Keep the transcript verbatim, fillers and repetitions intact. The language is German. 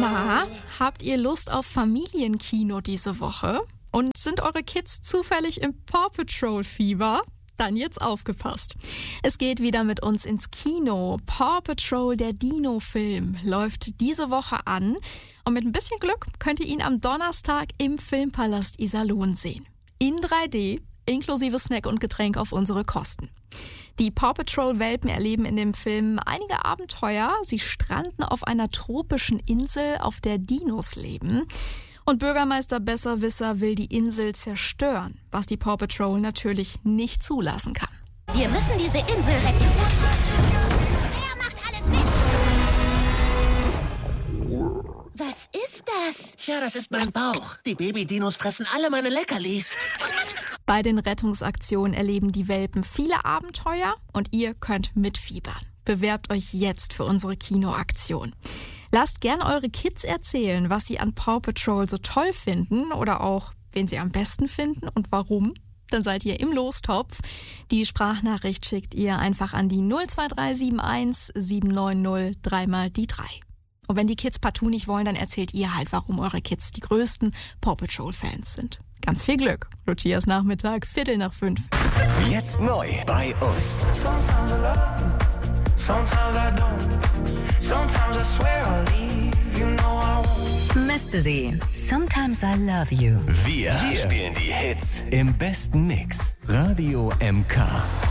Na, habt ihr Lust auf Familienkino diese Woche? Und sind eure Kids zufällig im Paw Patrol Fieber? Dann jetzt aufgepasst. Es geht wieder mit uns ins Kino. Paw Patrol, der Dino-Film, läuft diese Woche an. Und mit ein bisschen Glück könnt ihr ihn am Donnerstag im Filmpalast Iserlohn sehen. In drei D, inklusive Snack und Getränk auf unsere Kosten. Die Paw Patrol-Welpen erleben in dem Film einige Abenteuer. Sie stranden auf einer tropischen Insel, auf der Dinos leben. Und Bürgermeister Besserwisser will die Insel zerstören, was die Paw Patrol natürlich nicht zulassen kann. Wir müssen diese Insel retten. Wer macht alles mit? Was ist das? Tja, das ist mein Bauch. Die Baby-Dinos fressen alle meine Leckerlis. Bei den Rettungsaktionen erleben die Welpen viele Abenteuer und ihr könnt mitfiebern. Bewerbt euch jetzt für unsere Kinoaktion. Lasst gern eure Kids erzählen, was sie an Paw Patrol so toll finden oder auch, wen sie am besten finden und warum. Dann seid ihr im Lostopf. Die Sprachnachricht schickt ihr einfach an die null zwei drei sieben eins sieben neun null dreimal die drei. Und wenn die Kids partout nicht wollen, dann erzählt ihr halt, warum eure Kids die größten Paw Patrol-Fans sind. Ganz viel Glück. Lucias Nachmittag, Viertel nach fünf. Jetzt neu bei uns. Misty Z, Sometimes I Love You. Wir, Wir spielen die Hits im besten Mix. Radio M K.